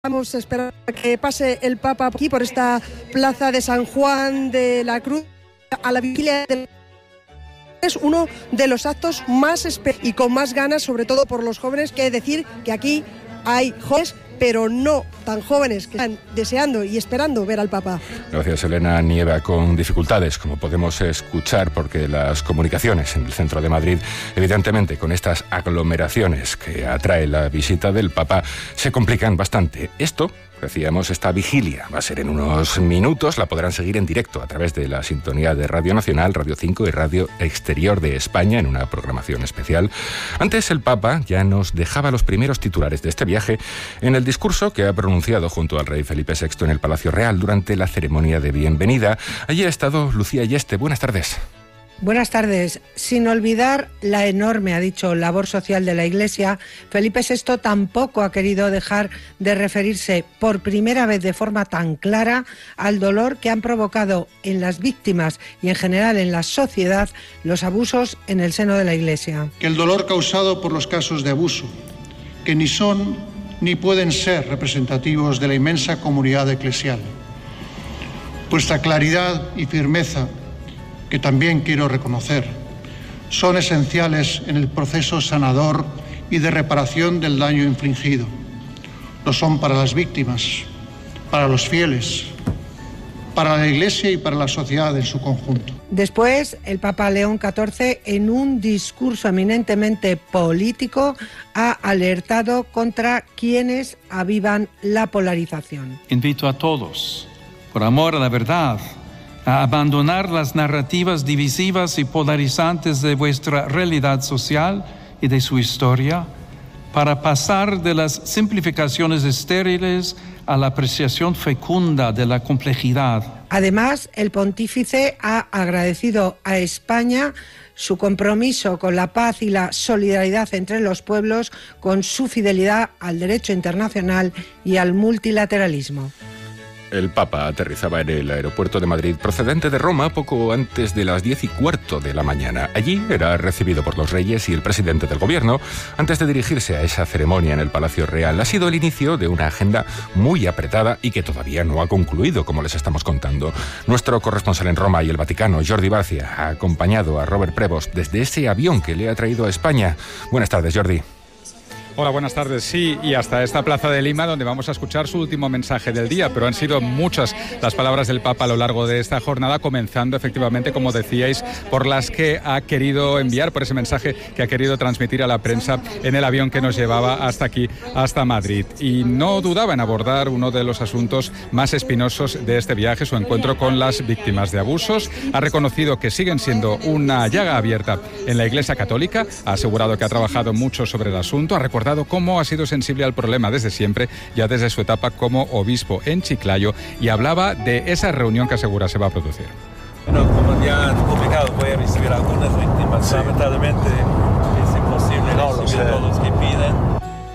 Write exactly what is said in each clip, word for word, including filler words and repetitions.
Vamos a esperar a que pase el Papa aquí por esta plaza de San Juan de la Cruz a la vigilia del... Es uno de los actos más esper- y con más ganas, sobre todo por los jóvenes, que decir que aquí hay jóvenes, pero no tan jóvenes, que están deseando y esperando ver al Papa. Gracias, Elena. Nieva con dificultades, como podemos escuchar, porque las comunicaciones en el centro de Madrid, evidentemente con estas aglomeraciones que atrae la visita del Papa, se complican bastante. Esto, decíamos, esta vigilia va a ser en unos minutos, la podrán seguir en directo a través de la sintonía de Radio Nacional, Radio cinco y Radio Exterior de España en una programación especial. Antes el Papa ya nos dejaba los primeros titulares de este viaje en el discurso que ha pronunciado junto al rey Felipe sexto en el Palacio Real durante la ceremonia de bienvenida. Allí ha estado Lucía Yeste. Buenas tardes. Buenas tardes. Sin olvidar la enorme, ha dicho, labor social de la Iglesia, Felipe sexto tampoco ha querido dejar de referirse por primera vez de forma tan clara al dolor que han provocado en las víctimas y en general en la sociedad los abusos en el seno de la Iglesia. Que el dolor causado por los casos de abuso, que ni son ni pueden ser representativos de la inmensa comunidad eclesial. Vuestra claridad y firmeza, que también quiero reconocer, son esenciales en el proceso sanador y de reparación del daño infligido. Lo son para las víctimas, para los fieles, para la Iglesia y para la sociedad en su conjunto. Después, el Papa León catorce, en un discurso eminentemente político, ha alertado contra quienes avivan la polarización. Invito a todos, por amor a la verdad, a abandonar las narrativas divisivas y polarizantes de vuestra realidad social y de su historia, para pasar de las simplificaciones estériles a la apreciación fecunda de la complejidad. Además, el pontífice ha agradecido a España su compromiso con la paz y la solidaridad entre los pueblos, con su fidelidad al derecho internacional y al multilateralismo. El Papa aterrizaba en el aeropuerto de Madrid procedente de Roma poco antes de las diez y cuarto de la mañana. Allí era recibido por los reyes y el presidente del gobierno antes de dirigirse a esa ceremonia en el Palacio Real. Ha sido el inicio de una agenda muy apretada y que todavía no ha concluido, como les estamos contando. Nuestro corresponsal en Roma y el Vaticano, Jordi Barcia, ha acompañado a Robert Prevost desde ese avión que le ha traído a España. Buenas tardes, Jordi. Hola, buenas tardes. Sí, y hasta esta plaza de Lima, donde vamos a escuchar su último mensaje del día, pero han sido muchas las palabras del Papa a lo largo de esta jornada, comenzando efectivamente, como decíais, por las que ha querido enviar, por ese mensaje que ha querido transmitir a la prensa en el avión que nos llevaba hasta aquí, hasta Madrid. Y no dudaba en abordar uno de los asuntos más espinosos de este viaje, su encuentro con las víctimas de abusos. Ha reconocido que siguen siendo una llaga abierta en la Iglesia Católica, ha asegurado que ha trabajado mucho sobre el asunto, ha recordado cómo ha sido sensible al problema desde siempre, ya desde su etapa como obispo en Chiclayo, y hablaba de esa reunión que asegura se va a producir. Bueno, como ya han publicado, voy a recibir algunas víctimas. Sí. Lamentablemente es imposible no, recibir todos los que piden.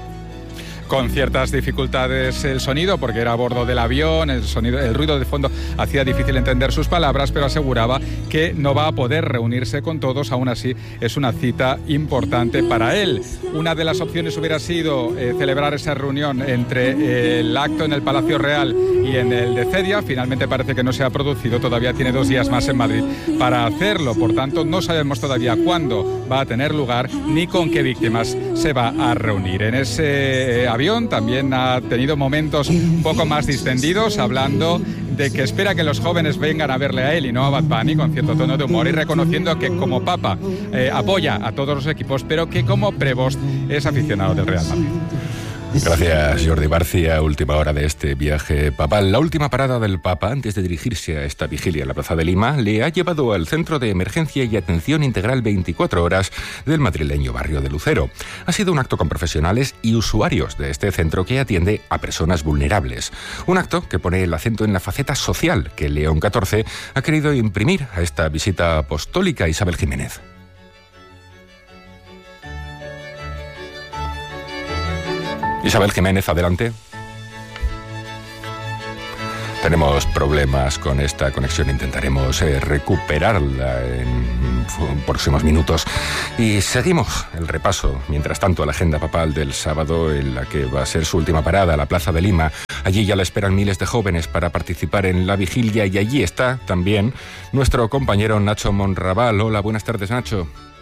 Con ciertas dificultades el sonido, porque era a bordo del avión, el sonido, el ruido de fondo hacía difícil entender sus palabras, pero aseguraba que no va a poder reunirse con todos. Aún así, es una cita importante para él. Una de las opciones hubiera sido eh, celebrar esa reunión entre eh, el acto en el Palacio Real y en el de Cedia. Finalmente parece que no se ha producido, todavía tiene dos días más en Madrid para hacerlo. Por tanto, no sabemos todavía cuándo va a tener lugar ni con qué víctimas se va a reunir. En ese eh, avión también ha tenido momentos un poco más distendidos, hablando de que espera que los jóvenes vengan a verle a él y no a Bad Bunny, con cierto tono de humor, y reconociendo que como Papa eh, apoya a todos los equipos, pero que como Prevost es aficionado del Real Madrid. Gracias, Jordi Barcia. Última hora de este viaje papal. La última parada del Papa, antes de dirigirse a esta vigilia en la Plaza de Lima, le ha llevado al Centro de Emergencia y Atención Integral veinticuatro horas del madrileño barrio de Lucero. Ha sido un acto con profesionales y usuarios de este centro que atiende a personas vulnerables. Un acto que pone el acento en la faceta social que León catorce ha querido imprimir a esta visita apostólica. Isabel Jiménez. Isabel Jiménez, adelante. Tenemos problemas con esta conexión, intentaremos eh, recuperarla en próximos minutos y seguimos el repaso, mientras tanto, a la agenda papal del sábado, en la que va a ser su última parada, la Plaza de Lima. Allí ya la esperan miles de jóvenes para participar en la vigilia y allí está también nuestro compañero Nacho Monraval. Hola, buenas tardes, Nacho.